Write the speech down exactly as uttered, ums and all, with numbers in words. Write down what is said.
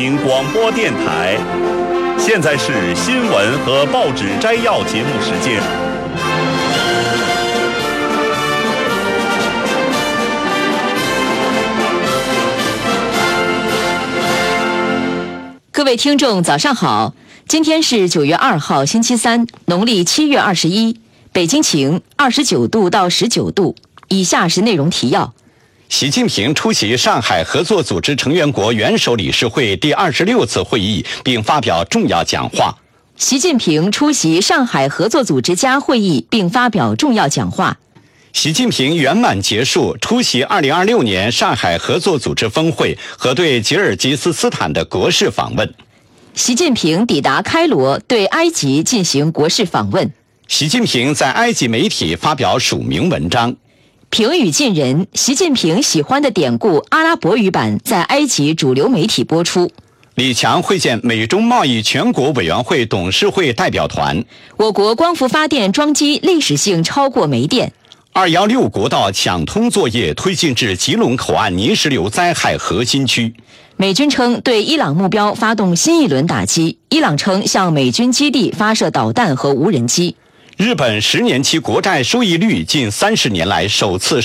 广播电台，现在是新闻和报纸摘要节目时间。 各位听众，早上好！今天是九月二号，星期三，农历七月二十一，北京晴，二十九度到十九度。以下是内容提要。 习近平出席上海合作组织成员国元首理事会第二十六次会议，并发表重要讲话。 习近平出席上海合作组织加会议，并发表重要讲话。 习近平圆满结束出席二零二六年上海合作组织峰会和对吉尔吉斯斯坦的国事访问。 习近平抵达开罗，对埃及进行国事访问。 习近平在埃及媒体发表署名文章。 平语近人，习近平喜欢的典故阿拉伯语版在埃及主流媒体播出。 李强会见美中贸易全国委员会董事会代表团。 我国光伏发电装机历史性超过煤电。 二一六国道抢通作业推进至吉隆口岸泥石流灾害核心区。 美军称对伊朗目标发动新一轮打击，伊朗称向美军基地发射导弹和无人机。 日本十年期国债收益率近三十年来首次